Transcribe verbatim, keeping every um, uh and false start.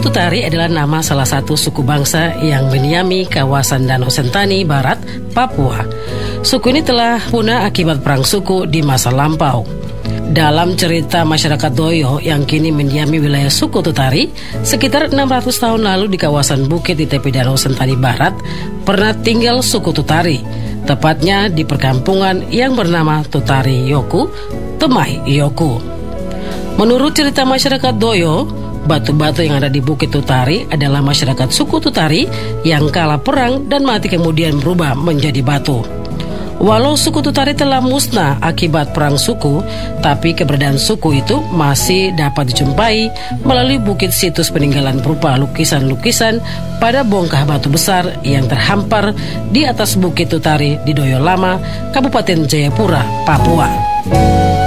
Tutari adalah nama salah satu suku bangsa yang mendiami kawasan Danau Sentani Barat, Papua. Suku ini telah punah akibat perang suku di masa lampau. Dalam cerita masyarakat Doyo yang kini mendiami wilayah suku Tutari, sekitar enam ratus tahun lalu di kawasan bukit di tepi Danau Sentani Barat, pernah tinggal suku Tutari, tepatnya di perkampungan yang bernama Tutari Yoku, Temai Yoku. Menurut cerita masyarakat Doyo, batu-batu yang ada di Bukit Tutari adalah masyarakat suku Tutari yang kalah perang dan mati kemudian berubah menjadi batu. Walau suku Tutari telah musnah akibat perang suku, tapi keberadaan suku itu masih dapat dijumpai melalui bukit situs peninggalan berupa lukisan-lukisan pada bongkah batu besar yang terhampar di atas Bukit Tutari di Doyo Lama, Kabupaten Jayapura, Papua.